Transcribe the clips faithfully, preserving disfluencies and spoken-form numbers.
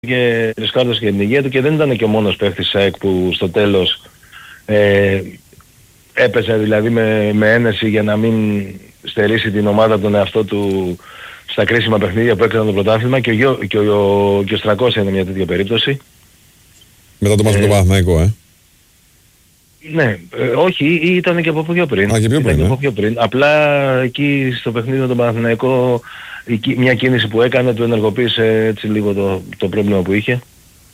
και ρισκάροντας και την υγεία του και δεν ήταν και ο μόνος παίκτης ΣΑΕΚ που στο τέλος ε, έπεσε δηλαδή με, με ένεση για να μην στερήσει την ομάδα από τον εαυτό του στα κρίσιμα παιχνίδια που έκαναν το πρωτάθλημα και ο, και ο, και ο, και ο Στρακός είναι μια τέτοια περίπτωση. Μετά το μάτς με τον Παναθηναϊκό, ε. Ναι, ε, όχι, ήταν και από πιο πριν. Α, και πιο πριν, και ε. από πιο πριν. Απλά εκεί στο παιχνίδι με τον Παναθηναϊκό μια κίνηση που έκανε του ενεργοποίησε έτσι λίγο το, το πρόβλημα που είχε.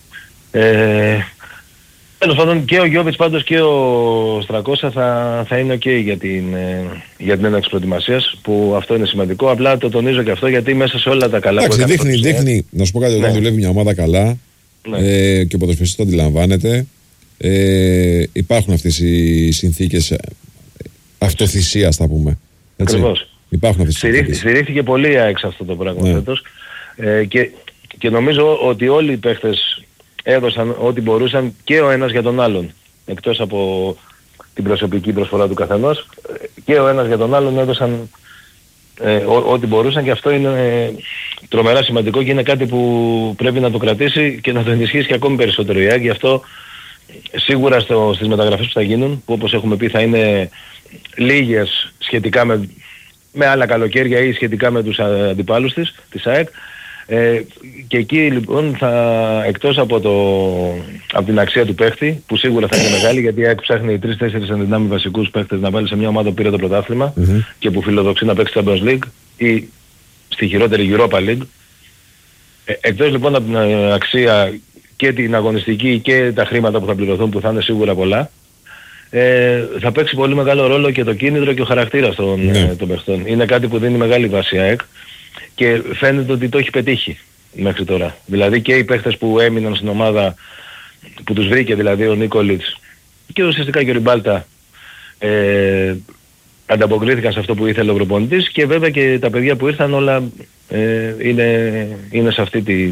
Ε, τέλος πάντων και ο Γιώβιτς πάντως και ο Στρακόσα θα, θα είναι ok για την, ε, για την έναρξη προετοιμασίας, που αυτό είναι σημαντικό. Απλά το τονίζω και αυτό γιατί μέσα σε όλα τα καλά Εντάξει, που δείχνει, δείχνει, να σου πω κάτι, όταν ναι. δουλεύει μια ομάδα καλά, ναι. ε, και ο ποδοσφαιριστής το αντιλαμβάνεται, ε, υπάρχουν αυτές οι συνθήκες αυτοθυσίας, θα πούμε. Ακριβώς. Υπάρχουν αυτές οι συνθήκες. Στηρίχθηκε πολύ η ΑΕΚ αυτό το πράγμα, ναι. φέτος. Ε, και, και νομίζω ότι όλοι οι παίχτες έδωσαν ό,τι μπορούσαν και ο ένας για τον άλλον. Εκτός από την προσωπική προσφορά του καθενός, και ο ένας για τον άλλον έδωσαν ε, ό, ό,τι μπορούσαν, και αυτό είναι ε, τρομερά σημαντικό και είναι κάτι που πρέπει να το κρατήσει και να το ενισχύσει και ακόμη περισσότερο η ΑΕΚ. Γι' αυτό σίγουρα στο, στις μεταγραφές που θα γίνουν, που όπως έχουμε πει θα είναι λίγες σχετικά με, με άλλα καλοκαίρια ή σχετικά με τους αντιπάλους της, της ΑΕΚ, ε, και εκεί λοιπόν θα, εκτός από, το, από την αξία του παίχτη, που σίγουρα θα είναι μεγάλη, γιατί η ΑΕΚ ψάχνει τρεις τέσσερις ενδυνάμει βασικούς παίχτες να βάλει σε μια ομάδα που πήρε το πρωτάθλημα mm-hmm. και που φιλοδοξεί να παίξει Champions League ή στη χειρότερη Europa League. Ε, εκτός λοιπόν από την αξία και την αγωνιστική και τα χρήματα που θα πληρωθούν, που θα είναι σίγουρα πολλά, ε, θα παίξει πολύ μεγάλο ρόλο και το κίνητρο και ο χαρακτήρας των, ναι. ε, των παιχτών. Είναι κάτι που δίνει μεγάλη βάση ΑΕΚ και φαίνεται ότι το έχει πετύχει μέχρι τώρα. Δηλαδή και οι παίχτες που έμειναν στην ομάδα, που τους βρήκε δηλαδή ο Νίκολιτς και ουσιαστικά και ο Ριμπάλτα, ε, ανταποκρίθηκαν σε αυτό που ήθελε ο προπονητής, και βέβαια και τα παιδιά που ήρθαν όλα ε, είναι, είναι σε αυτή την,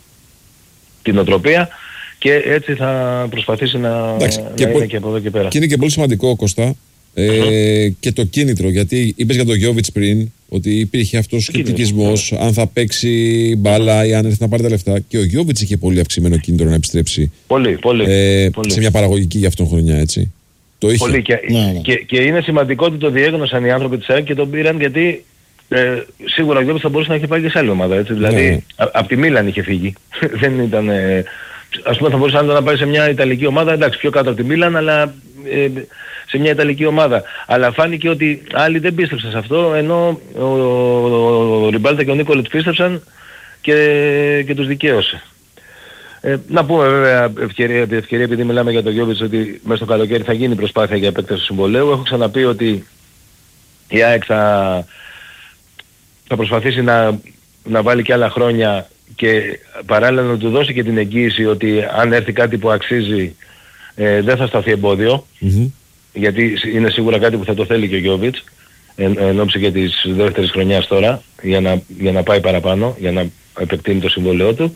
την οτροπία. Και έτσι θα προσπαθήσει να, εντάξει, να και είναι πο... και από εδώ και πέρα. Και είναι και πολύ σημαντικό, Κώστα, ε, uh-huh. και το κίνητρο. Γιατί είπες για τον Γιώβιτς πριν ότι υπήρχε αυτός ο σκεπτικισμός, yeah. αν θα παίξει μπάλα ή αν έρθει να πάρει τα λεφτά. Και ο Γιώβιτς είχε πολύ αυξημένο κίνητρο να επιστρέψει. Πολύ, πολύ, ε, πολύ. Σε μια παραγωγική για αυτόν χρονιά, έτσι. Το είχε. Πολύ. Και, ναι, ναι. Και, και είναι σημαντικό ότι το διέγνωσαν οι άνθρωποι της ΑΕΚ και τον πήραν, γιατί ε, σίγουρα ο Γιώβιτς θα μπορούσε να έχει πάει και σε άλλη ομάδα. Έτσι. Δηλαδή, ναι. από τη Μίλαν είχε φύγει. Δεν ήταν... Ε, ας πούμε θα μπορούσε να πάει σε μια Ιταλική ομάδα, εντάξει πιο κάτω από τη Μίλαν, αλλά ε, σε μια Ιταλική ομάδα. Αλλά φάνηκε ότι άλλοι δεν πίστεψαν σε αυτό, ενώ ο, ο, ο, ο Ριμπάλτα και ο Νίκολετς πίστεψαν και, και τους δικαίωσε. Ε, να πούμε βέβαια ευκαιρία, ευκαιρία επειδή μιλάμε για τον Γιώβιτς, ότι μέσα στο καλοκαίρι θα γίνει προσπάθεια για επέκταση του συμβολαίου. Έχω ξαναπεί ότι η ΑΕΚ θα, θα προσπαθήσει να, να βάλει και άλλα χρόνια και παράλληλα να του δώσει και την εγγύηση ότι αν έρθει κάτι που αξίζει ε, δεν θα σταθεί εμπόδιο, mm-hmm. γιατί είναι σίγουρα κάτι που θα το θέλει και ο Γιώβιτς εν, εν ώψη και της δεύτερης χρονιάς τώρα, για να, για να πάει παραπάνω, για να επεκτείνει το συμβόλαιό του.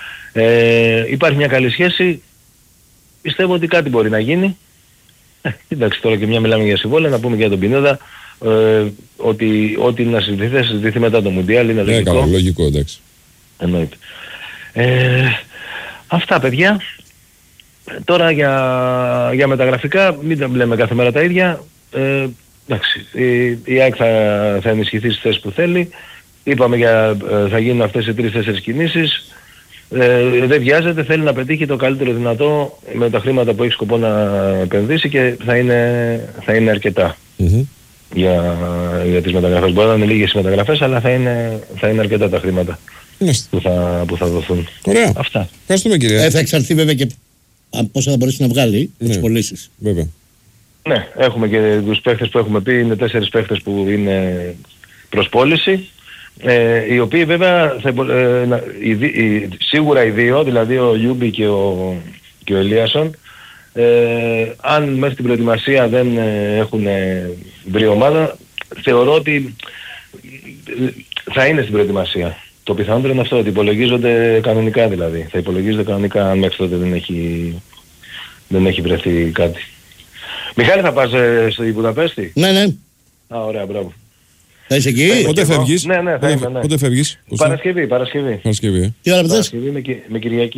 Ε, υπάρχει μια καλή σχέση, πιστεύω ότι κάτι μπορεί να γίνει. Ε, εντάξει, τώρα και μια μιλάμε για συμβόλαια, να πούμε και για τον Πινέδα, ε, ότι ό,τι να συζητηθεί θα συζητηθεί μετά το Μουντιάλ, είναι λογικό. Ναι, καλό, λογικό, εντάξει. Εννοείται. Ε, αυτά παιδιά. Τώρα για, για μεταγραφικά, μην τα λέμε κάθε μέρα τα ίδια. Ε, εντάξει, η, η ΑΕΚ θα, θα ενισχυθεί στις θέσεις που θέλει. Είπαμε για, θα γίνουν αυτές οι τρεις-τέσσερις κινήσεις. Ε, δεν βιάζεται, θέλει να πετύχει το καλύτερο δυνατό με τα χρήματα που έχει σκοπό να επενδύσει, και θα είναι, θα είναι αρκετά mm-hmm. για, για τις μεταγραφές. Μπορεί να είναι λίγες οι μεταγραφές, αλλά θα είναι, θα είναι αρκετά τα χρήματα που θα, που θα δοθούν. Ωραία. Αυτά. Ευχαριστούμε κύριε. Ε, θα εξαρθεί βέβαια και πόσα θα μπορέσει να βγάλει με ναι. τις πωλήσεις. Βέβαια. Ναι, έχουμε και τους παίχτες που έχουμε πει, είναι τέσσερις παίχτες που είναι προς πώληση. Ε, οι οποίοι βέβαια θα, ε, οι, οι, σίγουρα οι δύο, δηλαδή ο Γιούμπι και ο, και ο Ελίασον, ε, αν μέχρι την προετοιμασία δεν ε, έχουν ε, βρει ομάδα, θεωρώ ότι θα είναι στην προετοιμασία. Το πιθανότερο είναι αυτό, ότι υπολογίζονται κανονικά δηλαδή. Θα υπολογίζονται κανονικά αν μέχρι τότε δεν έχει, δεν έχει βρεθεί κάτι. Μιχάλη, θα πας ε, στη Βουδαπέστη? Ναι, ναι. Α, ωραία, μπράβο. Θα είσαι εκεί. Πότε φεύγεις? Ναι, ναι, θα είμαι, ναι. Πότε φεύγεις? Παρασκευή, Παρασκευή. Παρασκευή, ε. Τι ώρα πετάς? Παρασκευή με, με Κυριακή.